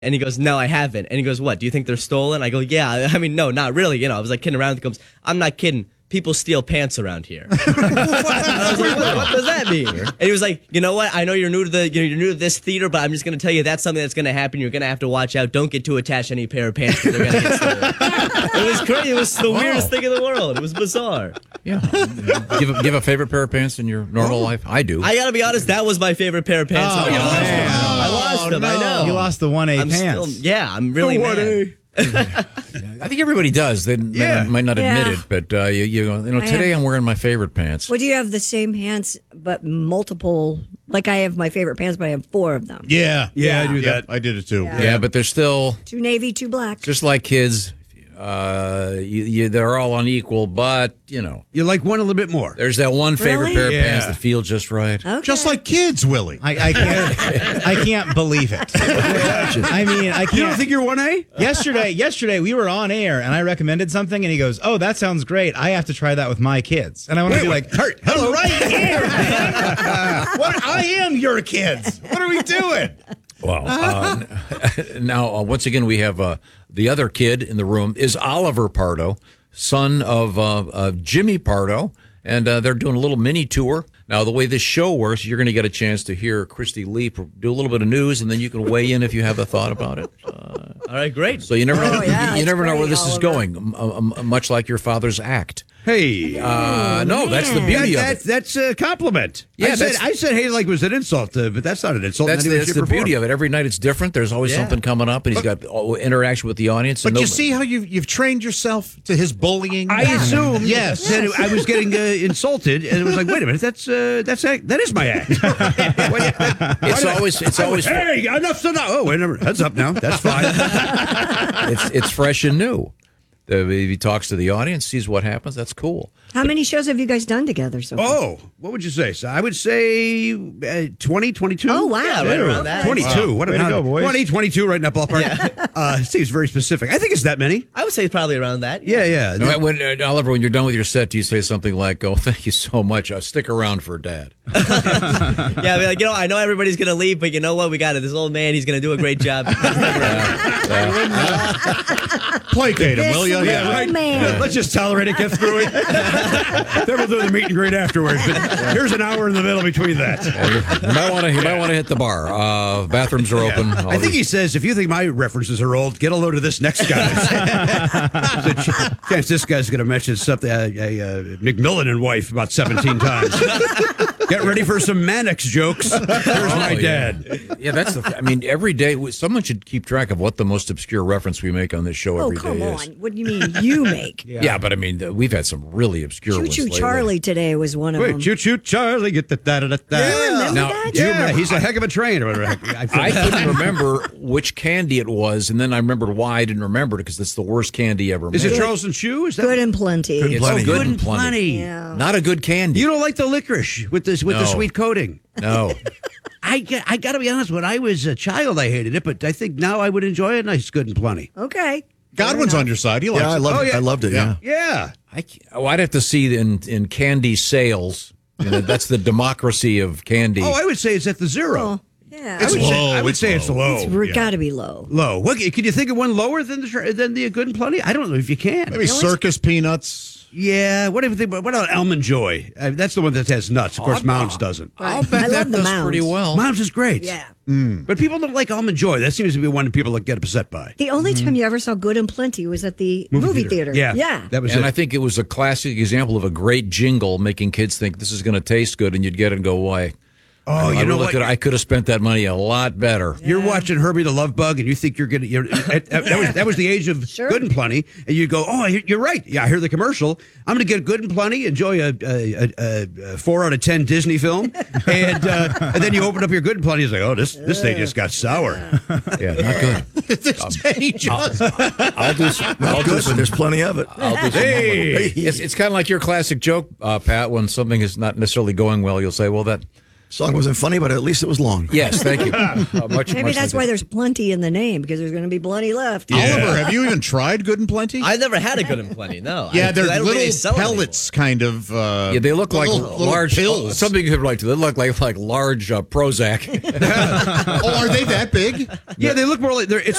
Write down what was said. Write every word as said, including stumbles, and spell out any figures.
And he goes, no, I haven't. And he goes, what, do you think they're stolen? I go, yeah, I mean, no, not really. You know, I was like kidding around. He goes, I'm not kidding. People steal pants around here. And I was like, what, what does that mean? And he was like, you know what? I know you're new to the, you know, you're new to this theater, but I'm just going to tell you that's something that's going to happen. You're going to have to watch out. Don't get too attached to any pair of pants because they're going to get stolen. It was crazy. It was the weirdest thing in the world. It was bizarre. Yeah. give, a, give a favorite pair of pants in your normal oh. life? I do. I got to be honest, that was my favorite pair of pants. Oh, I, lost man. I lost them. No. I know. You lost the one A I'm pants. Still, yeah, I'm really the mad. one A. I think everybody does. They, Yeah. they might not Yeah. admit it, but uh, you, you, you know, I today have- I'm wearing my favorite pants. Well, do you have the same pants, but multiple? Like I have my favorite pants, but I have four of them. Yeah, yeah, I do Yeah. that. I did it too. Yeah. Yeah, but they're still Two navy, two black. just like kids. Uh, you, you, they're all unequal, but you know, You like one a little bit more. there's that one favorite Really? pair of Yeah. pants that feel just right. Okay. Just like kids, Willie. I, I can't. I can't believe it. I mean, I can't. You don't think you're one A? yesterday, yesterday we were on air, and I recommended something, and he goes, "Oh, that sounds great. I have to try that with my kids." And I want to be like, Hurt. Hello, right here. What? I am your kids. What are we doing? Well, uh, now uh, once again we have uh, the other kid in the room is Oliver Pardo, son of uh, uh, Jimmy Pardo, and uh, they're doing a little mini tour. Now, the way this show works, you're going to get a chance to hear Christy Lee do a little bit of news, and then you can weigh in if you have a thought about it. Uh, All right, great. so you never know, Oh, yeah, you, you it's never know where great, this is Oliver. going, um, um, um, much like your father's act. Hey. Uh, no, that's the man. beauty That, of that, it. that's a compliment. Yeah, I said, that's- I said, hey, like it was an insult, uh, but that's not an insult. That's, in any way, that's shape, the or form. beauty of it. Every night it's different. There's always Yeah. something coming up, and he's got uh, interaction with the audience. But and you no- see how you you've trained yourself to his bullying. I assumed Yes. that I was getting uh, insulted, and it was like, wait a minute, that's uh, that's act, that is my act. it's always it's always Hey, enough's enough. Oh, wait a minute, heads up now. That's fine. it's it's fresh and new. The, if he talks to the audience, sees what happens. That's cool. How many shows have you guys done together so far? Oh, what would you say? So I would say uh, twenty, twenty-two. Oh, wow. Yeah, right around that. twenty-two. Wow. What a Way to how- go, boys. twenty, twenty-two, right in that ballpark. Uh, seems very specific. I think it's that many. I would say probably around that. Yeah, yeah. No, when, uh, Oliver, when you're done with your set, do you say something like, "Oh, thank you so much. I'll stick around for Dad"? Yeah, I'd be like, you know, I know everybody's going to leave, but you know what? We got it. This old man, he's going to do a great job. Placate him, This will you? little Yeah, right. man. Let's just tolerate it, get through it. Then we'll do the meet and greet afterwards. But here's an hour in the middle between that. You might want to. You might want to hit the bar. Uh, bathrooms are open. I think he says, if you think my references are old, get a load of this next guy. There's a ch- chance this guy's going to mention something, uh, a, uh, McMillan and wife about seventeen times. Get ready for some Mannix jokes. Here's my Oh, yeah. dad. Yeah, that's the. I mean, every day someone should keep track of what the most obscure reference we make on this show Oh, every day come is. on. What do you mean you make? Yeah. but I mean, th- we've had some really obscure Choo ones Choo lately. Charlie today was one of Wait, them. choo choo Charlie, get the da da da da. You remember Now, that? do you Yeah, remember- he's a heck of a train. Or whatever. I, I, I couldn't remember which candy it was, and then I remembered why I didn't remember it because it's the worst candy ever Is made. it Charles and Shoe? Is that Good and plenty. It's plenty. good Good and and plenty. plenty. Yeah. Not a good candy. You don't like the licorice with this with the No. sweet coating. No. I, g- I got to be honest. When I was a child, I hated it, but I think now I would enjoy it. Nice, good and plenty. Okay. Godwin's on your side. He likes Yeah, I it. loved Oh, it. yeah. I loved it. Yeah. Yeah. I, ca- oh, I'd have to see in in candy sales. You know, that's the democracy of candy. Oh, I would say it's at the zero. Oh, yeah. I would say, low, I would it's say it's low. low. It's re- got to be low. Low. What, can you think of one lower than the tr- than the good and plenty? I don't know if you can. Maybe circus peanuts. Yeah. What do you think? What about Almond Joy? Uh, that's the one that has nuts. Of course, Oh, Mounds doesn't. I'll Right. bet I that love the does Mounds. pretty well. Mounds is great. Yeah. But people don't like Almond Joy. That seems to be one that people get upset by. The only time you ever saw Good and Plenty was at the movie, theater. Yeah. Yeah. That was And it. I think it was a classic example of a great jingle making kids think this is going to taste good, and you'd get it and go, why? oh, I you know really what? could, I could have spent that money a lot better. You're watching Herbie the Love Bug, and you think you're gonna. You're, that, that was that was the age of Sure. Good and Plenty, and you go, oh, you're right. Yeah, I hear the commercial. I'm gonna get Good and Plenty, enjoy a, a, a, a four out of ten Disney film, and uh, and then you open up your Good and Plenty, it's like, oh, this this thing just got sour. Yeah, not good. I'll do some. I'll do Good, but some. there's plenty of it. I'll do some Hey. It's, it's kind of like your classic joke, uh, Pat. When something is not necessarily going well, you'll say, "Well, that Song wasn't funny, but at least it was long. Yes, thank you. Uh, much, Maybe much that's like why that. there's plenty in the name because there's going to be plenty left. Oliver, have you even tried Good and Plenty? I've never had a Good and Plenty. No. yeah, I, they're I don't think they little sell it pellets, kind of. Uh, Yeah, they look like little, little large pills. Something you could like to. They look like like large uh, Prozac. oh, are they that big? Yeah, they look more like they're. It's